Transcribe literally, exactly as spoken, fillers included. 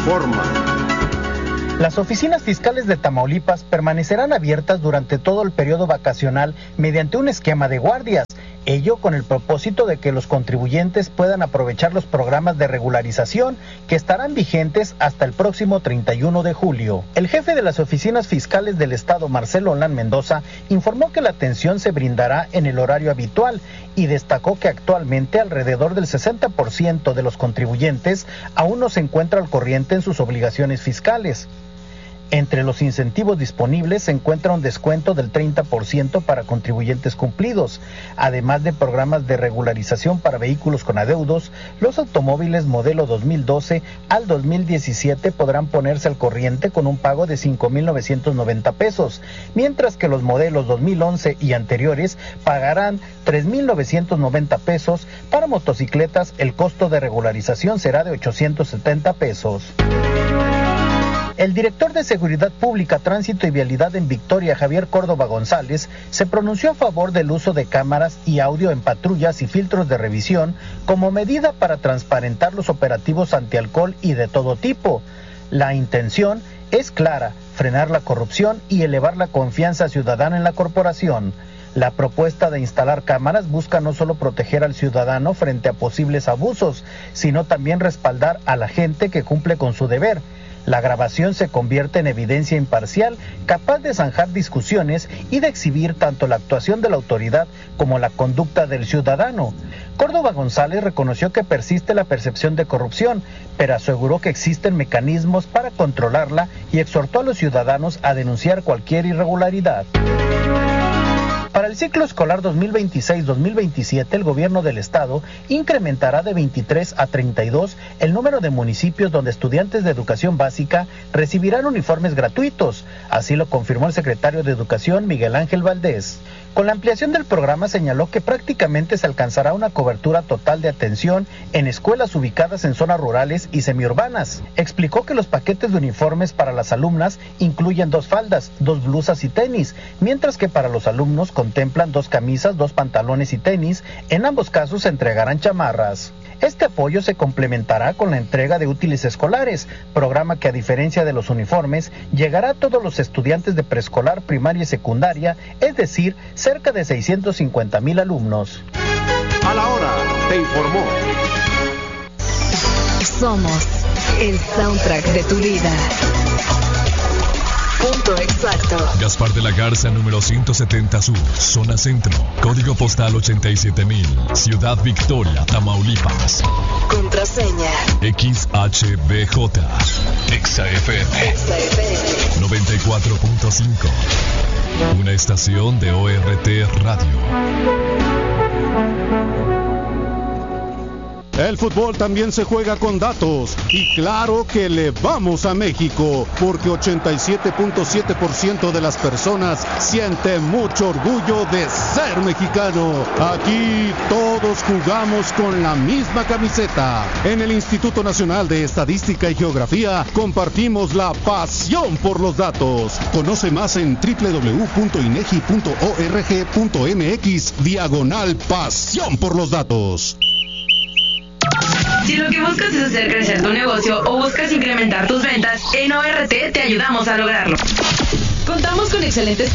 informa. Las oficinas fiscales de Tamaulipas permanecerán abiertas durante todo el periodo vacacional mediante un esquema de guardias, ello con el propósito de que los contribuyentes puedan aprovechar los programas de regularización que estarán vigentes hasta el próximo treinta y uno de julio. El jefe de las oficinas fiscales del estado, Marcelo Olán Mendoza, informó que la atención se brindará en el horario habitual y destacó que actualmente alrededor del sesenta por ciento de los contribuyentes aún no se encuentra al corriente en sus obligaciones fiscales. Entre los incentivos disponibles se encuentra un descuento del treinta por ciento para contribuyentes cumplidos, además de programas de regularización para vehículos con adeudos. Los automóviles modelo dos mil doce al dos mil diecisiete podrán ponerse al corriente con un pago de cinco mil novecientos noventa pesos, mientras que los modelos dos mil once y anteriores pagarán tres mil novecientos noventa pesos. Para motocicletas, el costo de regularización será de ochocientos setenta pesos. El director de Seguridad Pública, Tránsito y Vialidad en Victoria, Javier Córdoba González, se pronunció a favor del uso de cámaras y audio en patrullas y filtros de revisión como medida para transparentar los operativos antialcohol y de todo tipo. La intención es clara: frenar la corrupción y elevar la confianza ciudadana en la corporación. La propuesta de instalar cámaras busca no solo proteger al ciudadano frente a posibles abusos, sino también respaldar a la gente que cumple con su deber. La grabación se convierte en evidencia imparcial, capaz de zanjar discusiones y de exhibir tanto la actuación de la autoridad como la conducta del ciudadano. Córdoba González reconoció que persiste la percepción de corrupción, pero aseguró que existen mecanismos para controlarla y exhortó a los ciudadanos a denunciar cualquier irregularidad. Para el ciclo escolar dos mil veintiséis dos mil veintisiete, el gobierno del estado incrementará de veintitrés a treinta y dos el número de municipios donde estudiantes de educación básica recibirán uniformes gratuitos. Así lo confirmó el secretario de Educación, Miguel Ángel Valdés. Con la ampliación del programa señaló que prácticamente se alcanzará una cobertura total de atención en escuelas ubicadas en zonas rurales y semiurbanas. Explicó que los paquetes de uniformes para las alumnas incluyen dos faldas, dos blusas y tenis, mientras que para los alumnos contemplan dos camisas, dos pantalones y tenis. En ambos casos se entregarán chamarras. Este apoyo se complementará con la entrega de útiles escolares, programa que, a diferencia de los uniformes, llegará a todos los estudiantes de preescolar, primaria y secundaria, es decir, cerca de seiscientos cincuenta mil alumnos. A la hora, te informó. Somos el soundtrack de tu vida. Punto exacto. Gaspar de la Garza, número ciento setenta Sur, zona centro, código postal ochenta y siete mil, Ciudad Victoria, Tamaulipas. Contraseña X H B J, Exa F M, Exa F M noventa y cuatro punto cinco, una estación de O R T Radio. El fútbol también se juega con datos y claro que le vamos a México porque ochenta y siete punto siete por ciento de las personas siente mucho orgullo de ser mexicano. Aquí todos jugamos con la misma camiseta. En el Instituto Nacional de Estadística y Geografía compartimos la pasión por los datos. Conoce más en doble u doble u doble u punto inegi punto org punto mx diagonal pasión por los datos. Si lo que buscas es hacer crecer tu negocio o buscas incrementar tus ventas, en O R T te ayudamos a lograrlo. Contamos con excelentes